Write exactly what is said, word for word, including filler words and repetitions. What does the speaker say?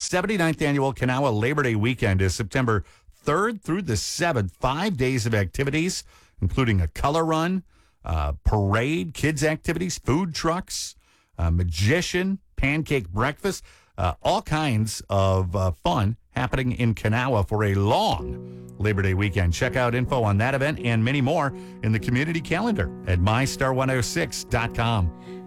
seventy-ninth Annual Kanawha Labor Day Weekend is September third through the seventh. Five days of activities, including a color run, uh, parade, kids' activities, food trucks, uh, magician, pancake breakfast, uh, all kinds of uh, fun happening in Kanawha for a long Labor Day weekend. Check out info on that event and many more in the community calendar at my star one oh six dot com.